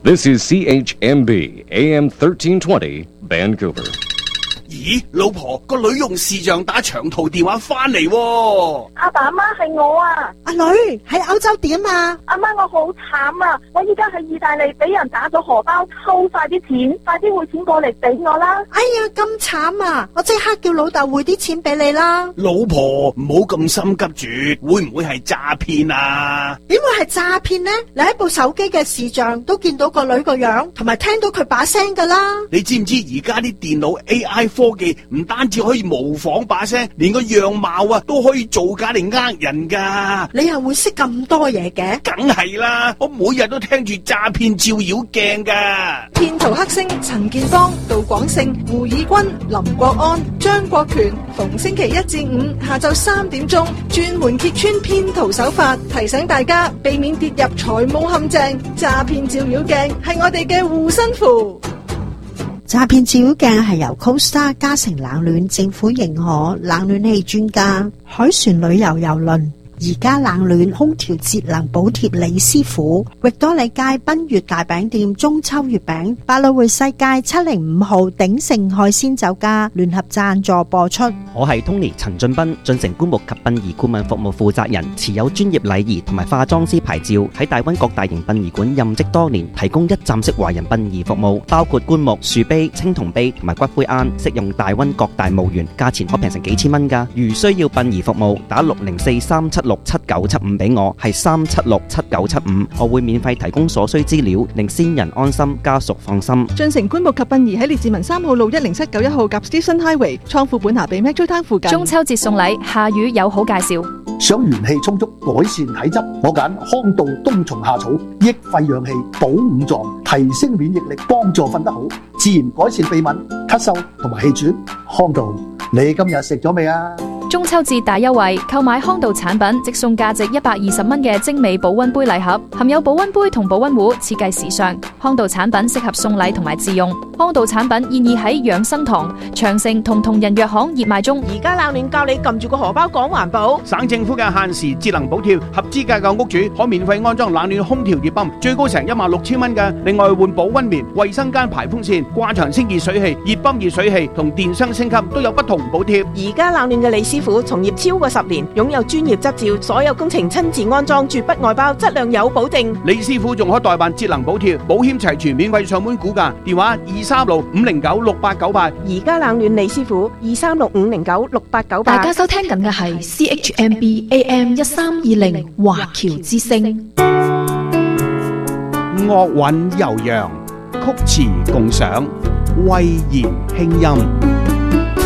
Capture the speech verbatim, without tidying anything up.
This is C H M B A M thirteen twenty Vancouver。 咦，老婆，個女用視像打長途電話翻嚟喎。 阿爸阿媽係我啊。 阿女喺歐洲點啊？ 阿媽，我好慘啊！我依家喺意大利俾人打咗荷包，偷晒啲錢，快啲匯錢過嚟俾我啦！ 哎呀，咁慘啊！我即刻叫老豆匯啲錢俾你啦。 老婆，唔好咁心急住，會唔會係詐騙啊？ 點會係詐騙呢？你喺部手機嘅視像都見到個女個樣，同埋聽到佢把聲噶啦。 你知唔知而家啲電腦 A I 科技唔單止可以模仿把聲，連個樣貌啊都可以造假嚟呃人噶。 你又會識咁多嘢嘅？ 梗係啦，我每日都聽住詐騙照妖鏡噶。 騙徒黑星陳建邦、杜廣勝、胡以軍、林國安、張國權，逢星期一至五下晝三點鐘，專門揭穿騙徒手法，提醒大家避免跌入財務陷阱。詐騙照妖鏡係我哋嘅護身符。 詐騙照妖鏡係由 Costa 嘉誠冷暖政府認可冷暖氣專家海船旅遊郵輪而家冷暖空調節能補貼李師傅，域多利街賓悅大餅店中秋月餅，百老匯世界七零五號鼎盛海鮮酒家聯合贊助播出。 我係 Tony 陳俊斌，進城棺木及殯儀顧問服務負責人，持有專業禮儀同埋化妝師牌照，喺大灣各大型殯儀館任職多年，提供一站式華人殯儀服務，包括棺木、樹碑、青銅碑同埋骨灰龕，適用大灣各大墓園，價錢可平成幾千蚊㗎。如需要殯儀服務，打六零四三七六七九七五俾我，係三七六七九七五，我會免費提供所需資料，令先人安心，家屬放心。 進城棺木及殯儀喺列治文三號路一零七九一號及 Station Highway 倉庫本下比 Metro Town 附近。 中秋節送禮，夏雨有好介紹。 想元氣充足，改善體質，我揀康道冬蟲夏草，益肺養氣，補五臟，提升免疫力，幫助瞓得好，自然改善鼻敏、咳嗽同埋氣喘。康道，你今日食咗未啊？ 中秋節大優惠，購買康道產品即送價值一百二十蚊嘅精美保溫杯禮盒，含有保溫杯同保溫壺，設計時尚。康道產品適合送禮同埋自用。康道產品現已喺養生堂、長城同同仁藥行熱賣中。 而家冷暖教你撳住個荷包講環保。 省政府嘅限時節能補貼，合資格嘅屋主可免費安裝冷暖空調熱泵，最高成一萬六千蚊嘅。另外換保溫棉、衛生間排風扇、掛牆清熱水器、熱泵熱水器同電箱升級都有不同補貼。 而家冷暖嘅李師傅從業超過十年，擁有專業執照，所有工程親自安裝，絕不外包，質量有保證。 李師傅仲可代辦節能補貼，保險齊全，免費上門估價，電話二三六五零九六八九八。 而家冷暖李師傅二三六五零九六八九八。 大家收聽緊嘅係 C H M B A M 一三二零華僑之聲。 樂韻悠揚，曲詞共賞，威嚴輕音。